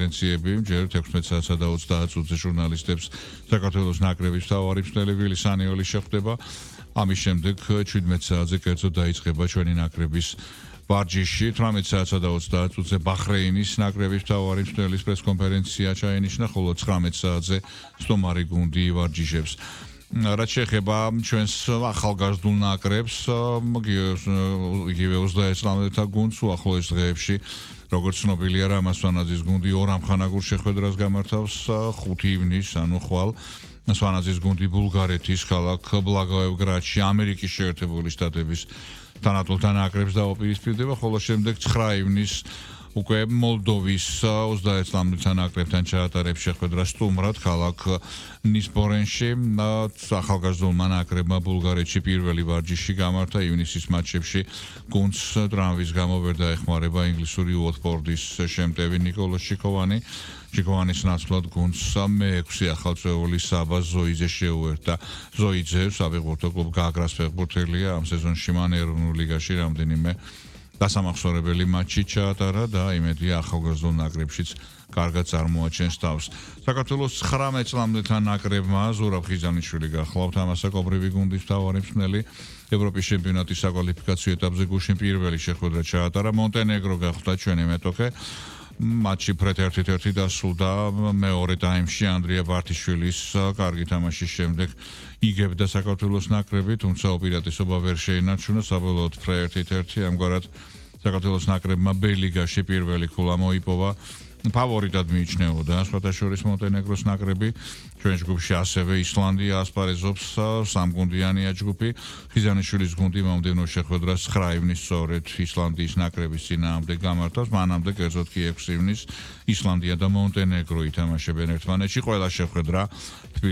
პრესკონფერენციები, ჯერ 16 საათსა და 30 წუთზე ჟურნალისტებს საქართველოს ნაკრების მთავარი მწვრთნელი ვილის ანიოლი შეხვდება. ამის შემდეგ 17 საათზე კერძოდ დაიწყება ჩვენი ნაკრების ვარჯიში, 18 საათსა და 30 წუთზე ბაჰრეინის ნაკრების მთავარი მწვრთნელის პრესკონფერენცია ჩაენიშნა, ხოლო 19 საათზე სტუმარი გუნდი ივარჯიშებს. რაც შეეხება ჩვენს ახალგაზრდულ ნაკრებს, იგივე 21 წლამდეთა გუნდს უახლოეს დღეებში, როგორც ცნობილია, რამაზ სვანაძის გუნდი 2 ამხანაგურ შეხვედრას გამართავს 5 ივნისს, ანუ ხვალ. სვანაძის გუნდი ბულგარეთის ქალაქ ბლაგოევგრადში, ამერიკის შეერთებული შტატების თანატოლთან ნაკრებს დაუპირისპირდება, ხოლო შემდეგ 9 ივნისს უკვე მოლდოვის 21 წლამდეთა ნაკრებთან ჩაატარებს შეხვედრა სტუმრად ქალაქ ნისბორენში. ახალგაზრდულმა ნაკრებმა ბულგარეთში პირველი ვარჯიში გამართა ივნისის მატჩებში გუნდს ტრავმის გამო ვერ დაეხმარება ინგლისური უოტფორდის შემტევი ნიკოლოზ ჩიკოვანი. ჩიკოვანის ნაცვლად გუნდს მე-6 ახალწეული საბა ზოიძე შეუერთდა. ზოიძე საფეხბურთო კლუბ გაგრას ფეხბურთელია, ამ სეზონში მან ეროვნულ ლიგაში რამდენიმე დასამახსოვრებელი მატჩი ჩაატარა და იმედია ახალგაზრდულ ნაკრებშიც კარგად წარმოაჩენს თავს. საქართველოს 19 წლამდეთა ნაკრებმა ზურაბ ხიზანიშვილი გახლავთ ამასაკობრივი გუნდის მთავარი მწვრთნელი. ევროპის ჩემპიონატის საკვალიფიკაციო ეტაპზე გუშინ პირველი შეხვედრა ჩაატარა. მონტენეგრო გახდა ჩვენი მეტოქე. მატჩი ფრედ 1-1 დასრულდა. მეორე ტაიმში ანდრია ბართიშვილის კარგი თამაშის შემდეგ იგებდა საქართველოს ნაკრები, თუმცა უპირატესობა ვერ შეინარჩუნა, საბოლოოდ ფრედ 1-1. ამგვარად საქართველოს ნაკრებმა ბ-ლიგაში პირველი ქულა მოიპოვა. ფავორიტად მიიჩნეოდა სხვათა შორის მონტენეგროს ნაკრები. ჩვენ ჯგუფში ასევე ისლანდია ასპარეზობს, სამგუნდიანია ჯგუფი. ხიზანიშვილის გუნდი მომდევნო შეხვედრას 9 ივნისს სწორედ ისლანდიის ნაკრების წინააღმდეგ გამართავს. მანამდე კერძოდ კი 6 ივნისს ისლანდია და მონტენეგრო ითამაშებენ ერთმანეთში. ყველა შეხვედრა